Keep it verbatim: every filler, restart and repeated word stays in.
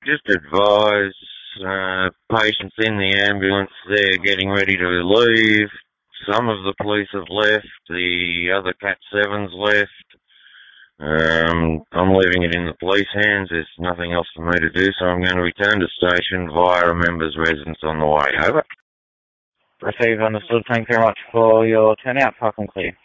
Just advise uh, patients in the ambulance, they're getting ready to leave. Some of the police have left, the other Cat seven's left. Um, I'm leaving it in the police hands. There's nothing else for me to do, so I'm going to return to station via a member's residence on the way. Over. Receive, understood. Thank you very much for your turnout. Park and clear.